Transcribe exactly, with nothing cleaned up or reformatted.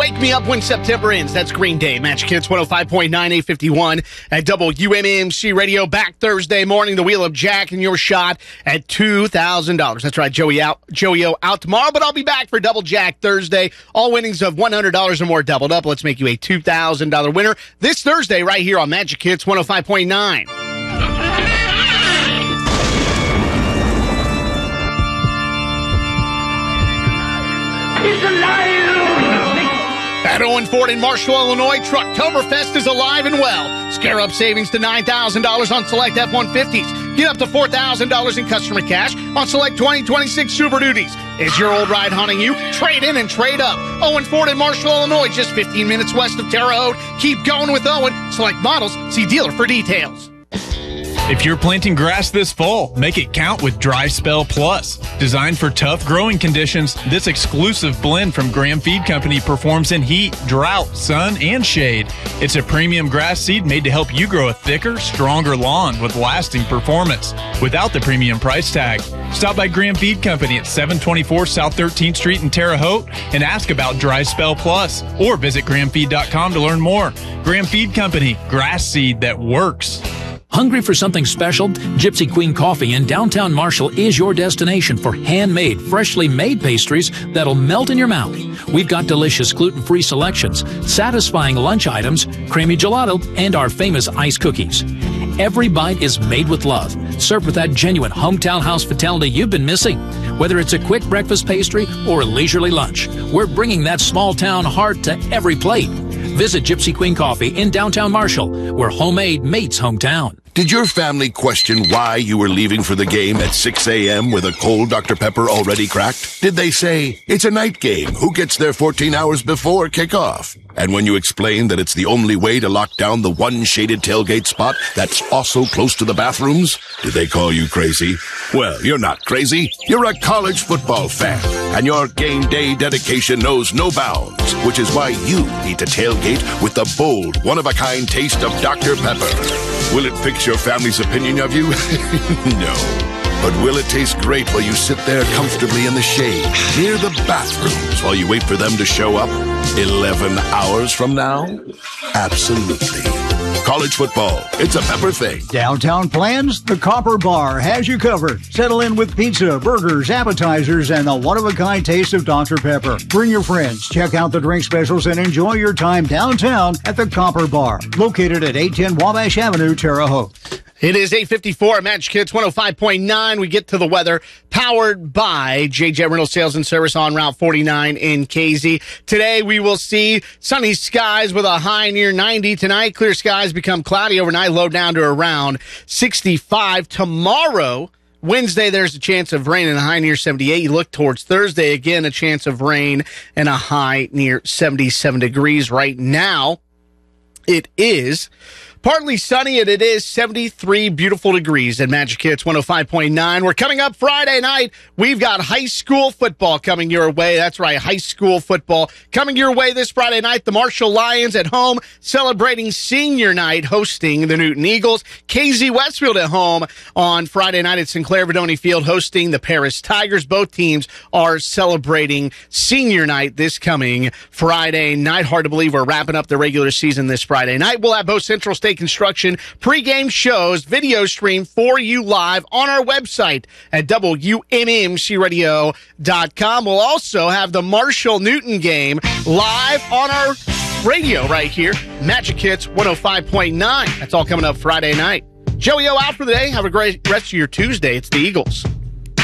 Wake Me Up When September Ends. That's Green Day. Magic Hits one oh five point nine, eight fifty-one at W M M C Radio. Back Thursday morning, the Wheel of Jack and your shot at two thousand dollars. That's right, Joey out, Joey O out tomorrow, but I'll be back for Double Jack Thursday. All winnings of one hundred dollars or more doubled up. Let's make you a two thousand dollars winner this Thursday right here on Magic Hits one oh five point nine. He's alive! At Owen Ford in Marshall, Illinois, Trucktoberfest is alive and well. Scare up savings to nine thousand dollars on select F one fifties. Get up to four thousand dollars in customer cash on select twenty twenty-six Super Duties. Is your old ride haunting you? Trade in and trade up. Owen Ford in Marshall, Illinois, just fifteen minutes west of Terre Haute. Keep going with Owen. Select models. See dealer for details. If you're planting grass this fall, make it count with Dry Spell Plus. Designed for tough growing conditions, this exclusive blend from Graham Feed Company performs in heat, drought, sun, and shade. It's a premium grass seed made to help you grow a thicker, stronger lawn with lasting performance without the premium price tag. Stop by Graham Feed Company at seven twenty-four South thirteenth Street in Terre Haute and ask about Dry Spell Plus, or visit graham feed dot com to learn more. Graham Feed Company, grass seed that works. Hungry for something special? Gypsy Queen Coffee in downtown Marshall is your destination for handmade, freshly made pastries that'll melt in your mouth. We've got delicious gluten-free selections, satisfying lunch items, creamy gelato, and our famous ice cookies. Every bite is made with love, served with that genuine hometown hospitality you've been missing. Whether it's a quick breakfast pastry or a leisurely lunch, we're bringing that small-town heart to every plate. Visit Gypsy Queen Coffee in downtown Marshall, where homemade meets hometown. Did your family question why you were leaving for the game at six a.m. with a cold Doctor Pepper already cracked? Did they say, it's a night game, who gets there fourteen hours before kickoff? And when you explained that it's the only way to lock down the one shaded tailgate spot that's also close to the bathrooms, did they call you crazy? Well, you're not crazy. You're a college football fan, and your game day dedication knows no bounds, which is why you need to tailgate with the bold, one-of-a-kind taste of Doctor Pepper. Will it fix your family's opinion of you? No. But will it taste great while you sit there comfortably in the shade, near the bathrooms, while you wait for them to show up eleven hours from now? Absolutely. College football, it's a Pepper thing. Downtown plans? The Copper Bar has you covered. Settle in with pizza, burgers, appetizers, and the one-of-a-kind taste of Doctor Pepper. Bring your friends, check out the drink specials, and enjoy your time downtown at the Copper Bar, located at eight ten Wabash Avenue, Terre Haute. It is eight fifty-four at Magic Hits one oh five point nine. We get to the weather, powered by J J Rental Sales and Service on Route forty-nine in K Z. Today we will see sunny skies with a high near ninety. Tonight, clear skies become cloudy overnight, low down to around sixty-five. Tomorrow, Wednesday, there's a chance of rain and a high near seventy-eight. You look towards Thursday, again, a chance of rain and a high near seventy-seven degrees. Right now, it is partly sunny, and it is seventy-three beautiful degrees at Magic Hits one oh five point nine. We're coming up Friday night. We've got high school football coming your way. That's right, high school football coming your way this Friday night. The Marshall Lions at home celebrating senior night, hosting the Newton Eagles. K Z Westfield at home on Friday night at Sinclair Vidoni Field, hosting the Paris Tigers. Both teams are celebrating senior night this coming Friday night. Hard to believe we're wrapping up the regular season this Friday night. We'll have both Central State Construction pregame shows, video stream for you live on our website at W M M C radio dot com. We'll also have the Marshall Newton game live on our radio right here, Magic Hits one oh five point nine. That's all coming up Friday night. Joey O out for the day. Have a great rest of your Tuesday. It's the Eagles.